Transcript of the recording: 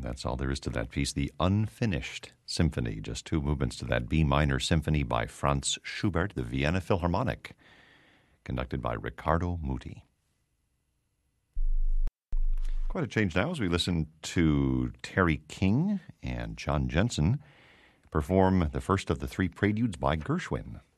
That's all there is to that piece. The Unfinished Symphony. Just two movements to that B minor symphony by Franz Schubert, the Vienna Philharmonic, conducted by Riccardo Muti. Quite a change now as we listen to Terry King and John Jensen perform the first of the three preludes by Gershwin.